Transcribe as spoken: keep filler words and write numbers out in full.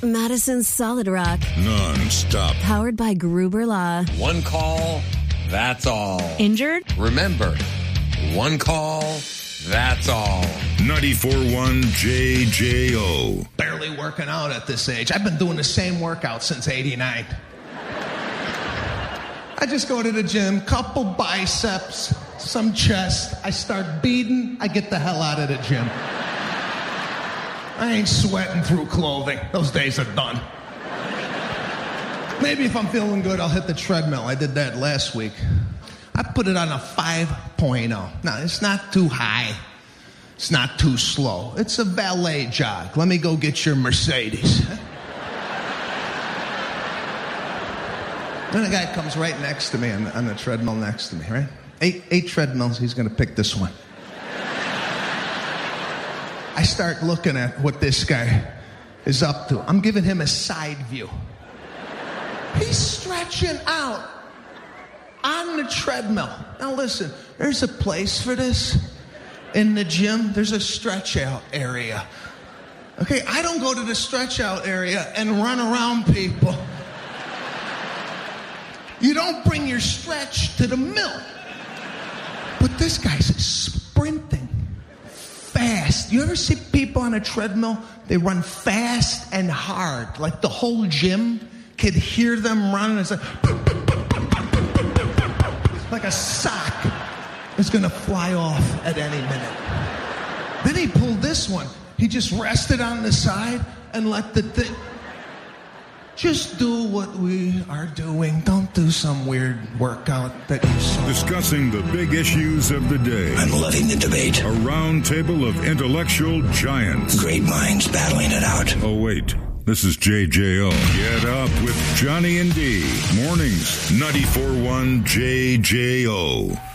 Madison's Solid Rock. Non-stop. Powered by Gruber Law. One call, that's all. Injured? Remember, one call, that's all. ninety-four point one J J O. Barely working out at this age. I've been doing the same workout since eighty-nine. I just go to the gym, couple biceps, some chest. I start beating, I get the hell out of the gym. I ain't sweating through clothing. Those days are done. Maybe if I'm feeling good, I'll hit the treadmill. I did that last week. I put it on a five point oh. Now, it's not too high. It's not too slow. It's a valet jog. Let me go get your Mercedes. Then a guy comes right next to me on the, on the treadmill next to me, right? Eight, eight treadmills. He's going to pick this one. I start looking at what this guy is up to. I'm giving him a side view. He's stretching out on the treadmill. Now listen, there's a place for this in the gym. There's a stretch out area. Okay, I don't go to the stretch out area and run around people. You don't bring your stretch to the mill. But this guy's sprinting fast. You ever see people on a treadmill? They run fast and hard. Like the whole gym could hear them running. It's like, like a sock is going to fly off at any minute. Then he pulled this one. He just rested on the side and let the thing... Just do what we are doing. Don't do some weird workout that you saw. Discussing the big issues of the day. I'm loving the debate. A round table of intellectual giants. Great minds battling it out. Oh, wait. This is J J O. Get up with Johnny and D. Mornings, ninety-four point one J J O.